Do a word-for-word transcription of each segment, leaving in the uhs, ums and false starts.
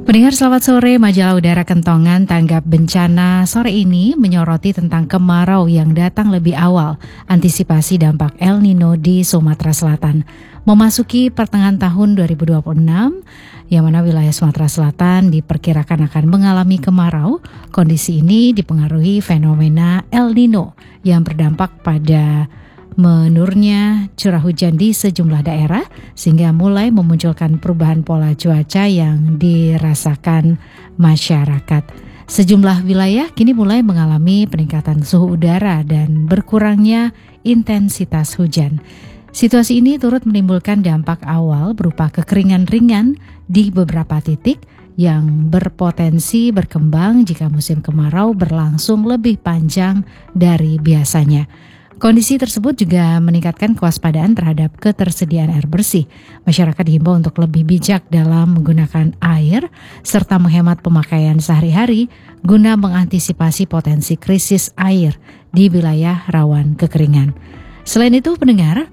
Pendengar selamat sore, Majalah Udara Kentongan tanggap bencana sore ini menyoroti tentang kemarau yang datang lebih awal, antisipasi dampak El Nino di Sumatera Selatan. Memasuki pertengahan tahun dua ribu dua puluh enam, yang mana wilayah Sumatera Selatan diperkirakan akan mengalami kemarau. Kondisi ini dipengaruhi fenomena El Nino yang berdampak pada menurunnya curah hujan di sejumlah daerah sehingga mulai memunculkan perubahan pola cuaca yang dirasakan masyarakat. Sejumlah wilayah kini mulai mengalami peningkatan suhu udara dan berkurangnya intensitas hujan. Situasi ini turut menimbulkan dampak awal berupa kekeringan ringan di beberapa titik yang berpotensi berkembang jika musim kemarau berlangsung lebih panjang dari biasanya. Kondisi tersebut juga meningkatkan kewaspadaan terhadap ketersediaan air bersih. Masyarakat dihimbau untuk lebih bijak dalam menggunakan air serta menghemat pemakaian sehari-hari guna mengantisipasi potensi krisis air di wilayah rawan kekeringan. Selain itu, pendengar,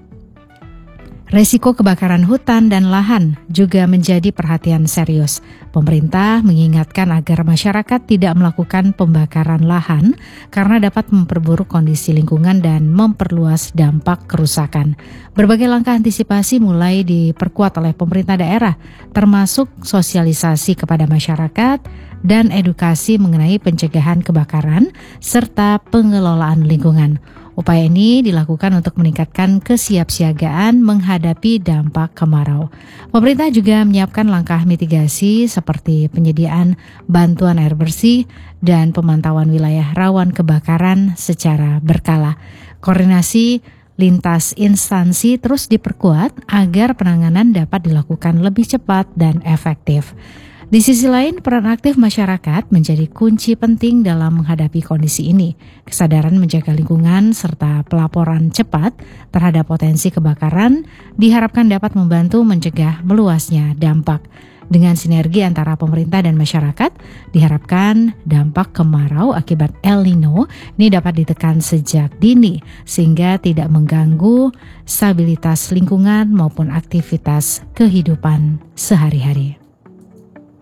resiko kebakaran hutan dan lahan juga menjadi perhatian serius. Pemerintah mengingatkan agar masyarakat tidak melakukan pembakaran lahan karena dapat memperburuk kondisi lingkungan dan memperluas dampak kerusakan. Berbagai langkah antisipasi mulai diperkuat oleh pemerintah daerah, termasuk sosialisasi kepada masyarakat dan edukasi mengenai pencegahan kebakaran serta pengelolaan lingkungan. Upaya ini dilakukan untuk meningkatkan kesiapsiagaan menghadapi dampak kemarau. Pemerintah juga menyiapkan langkah mitigasi seperti penyediaan bantuan air bersih dan pemantauan wilayah rawan kebakaran secara berkala. Koordinasi lintas instansi terus diperkuat agar penanganan dapat dilakukan lebih cepat dan efektif. Di sisi lain, peran aktif masyarakat menjadi kunci penting dalam menghadapi kondisi ini. Kesadaran menjaga lingkungan serta pelaporan cepat terhadap potensi kebakaran diharapkan dapat membantu mencegah meluasnya dampak. Dengan sinergi antara pemerintah dan masyarakat, diharapkan dampak kemarau akibat El Nino ini dapat ditekan sejak dini sehingga tidak mengganggu stabilitas lingkungan maupun aktivitas kehidupan sehari-hari.